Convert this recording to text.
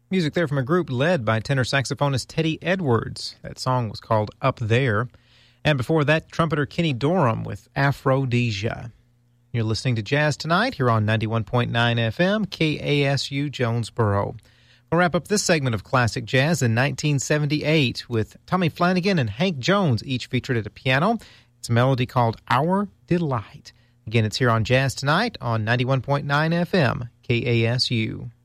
Music there from a group led by tenor saxophonist Teddy Edwards. That song was called Up There. And before that, trumpeter Kenny Dorham with Aphrodisia. You're listening to Jazz Tonight here on 91.9 FM, KASU Jonesboro. We'll wrap up this segment of classic jazz in 1978 with Tommy Flanagan and Hank Jones, each featured at a piano. It's a melody called Our Delight. Again, it's here on Jazz Tonight on 91.9 FM, KASU.